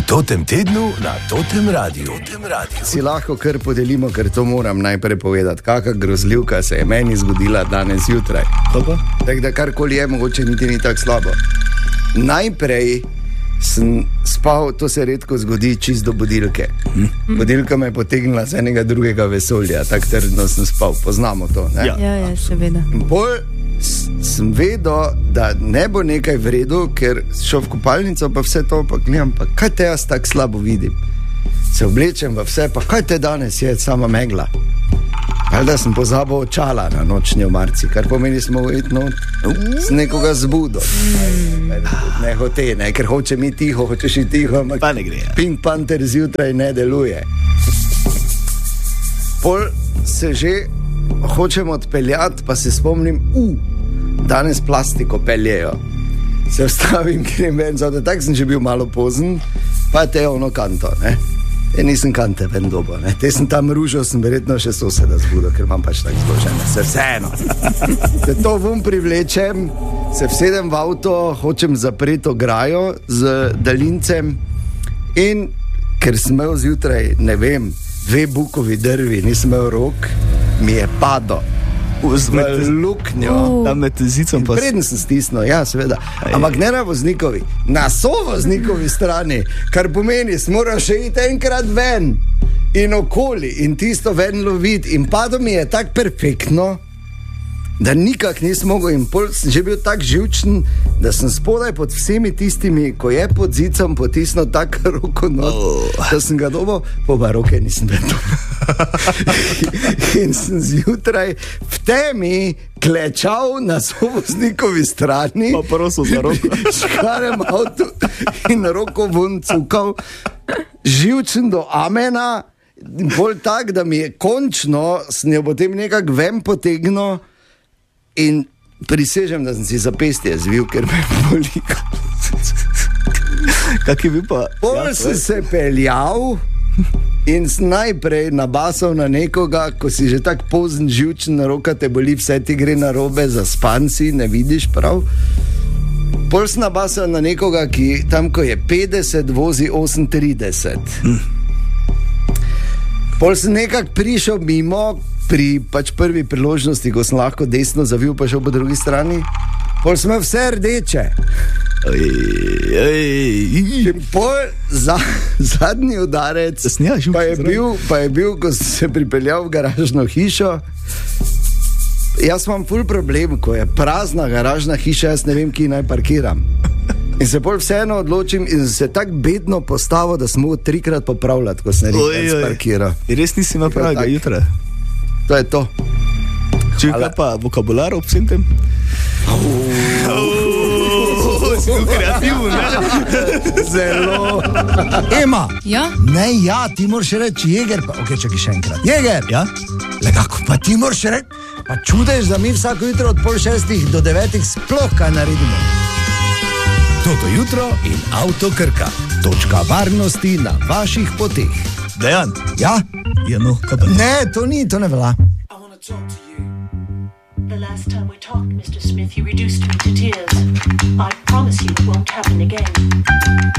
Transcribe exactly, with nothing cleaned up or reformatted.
Totem tednu na Totem radiju. Totem radiju. Si lahko kar podelimo, ker to moram najprej povedati. Kakšna grozljivka se je meni zgodila danes zjutraj. Tako da karkoli je, mogoče niti ni tako slabo. Najprej sem spal, to se redko zgodi, čist do budilke. Hm? Budilka me je potegnila z enega drugega vesolja, tako trdno sem spal, poznamo to, ne? Ja, ja, ja seveda. Bolj sem vedel, da ne bo nekaj v redu, ker šel v kopalnico, pa vse to, pa gledam, pa kaj te jaz tako slabo vidim. Se oblečem v vse, pa kaj te danes je, sama megla. Ali da sem pozabil očala na nočni omarci, kar pomeni, smo verjetno z nekoga zbudil. Ne hote, ne, ker hoče mi tiho, hočeš i tiho, ampak pa ne gre. Pink Panther zjutraj ne deluje. Pol se že hočem odpeljati, pa se spomnim, u, danes plastiko peljejo. Se vstavim, grem ven, zato tak sem že bil malo pozen, pa te je ono kanto, ne. E, nisem kante ven dobo, ne. Te sem tam ružil, sem verjetno še soseda zbudil, ker imam pač tako zložene. Se vseeno. Se to vum privlečem, se vsedem v avto, hočem zapreti ograjo z daljincem in ker sem imel zjutraj, ne vem, dve bukovi drvi, nisem imel rok, mi je padlo v luknjo. Tam med zicom pa... Preden sem stisnil, ja, seveda. Ampak ne na voznikovi, na sovoznikovi strani, kar pomeni, moraš še iti enkrat ven in okoli in tisto ven loviti. In padlo mi je tako perfektno, da nikak nisem mogel in pol sem že bil tak živčen, da sem spodaj pod vsemi tistimi, ko je pod zicom potisnil tak roko not, oh. Da sem ga dobil, po pa roke nisem vedel. In sem zjutraj v temi klečal na sovoznikovi strani, pa prosil za roko, škarem avtu in roko vun cukal, živčen do amena, bolj tak, da mi je končno, sem jo potem nekak ven potegnil in prisežem, da sem si zapestje zvil, ker me boli. Kak je bil pa? Pol sem se peljal in najprej nabasal na nekoga, ko si že tak pozen živčen, roka te boli, vse ti gre na robe, zaspan si, ne vidiš prav. Pol sem nabasal na nekoga, ki tam, ko je petdeset, vozi osemintrideset. Hm. Pol sem nekak prišel mimo, pri pač prvi priložnosti, ko sem lahko desno zavil, pa šel po drugi strani. Pol sem imel vse rdeče. Oj, oj. Pol za, zadnji udarec pa je, bil, pa je bil, ko sem se pripeljal v garažno hišo. Jaz imam ful problem, ko je prazna garažna hiša, jaz ne vem, ki naj parkiram. In se pol vseeno odločim in se tak bedno postavil, da sem mogel trikrat popravljati, ko sem nekaj parkiral. In res nisi imel pravega jutra? To je to. Če kaj pa vokabular ob vsem tem? Si bil kreativen, ne? Zelo. Ema. Ja? Ne, ja, ti moraš reči Jeger, pa ok, čakaj še enkrat. Jeger. Ja? Lekako, pa ti moraš reči, pa čudeš, da mi vsako jutro od pol šestih do devetih sploh kaj naredimo. Toto jutro in Avto Krka. Točka varnosti na vaših poteh. Dejan. Ja? Ja, no, kaj pa? Ne, to ni, to ne velja. I want to talk to you. The last time we talked, mister Smith, you reduced me to tears. I promise you it won't happen again.